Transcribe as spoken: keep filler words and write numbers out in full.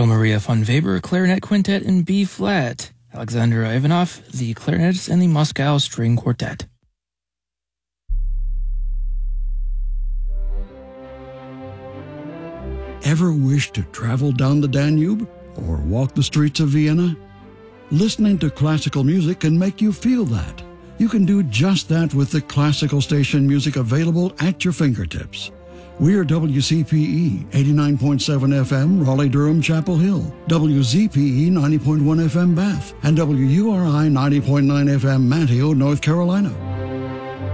Carl Maria von Weber Clarinet Quintet in B-flat. Alexander Ivanov, the clarinetist, and the Moscow String Quartet. Ever wish to travel down the Danube or walk the streets of Vienna? Listening to classical music can make you feel that. You can do just that with the classical station music available at your fingertips. We're W C P E eighty-nine point seven F M, Raleigh-Durham, Chapel Hill, W Z P E ninety point one F M, Bath, and W U R I ninety point nine F M, Manteo, North Carolina.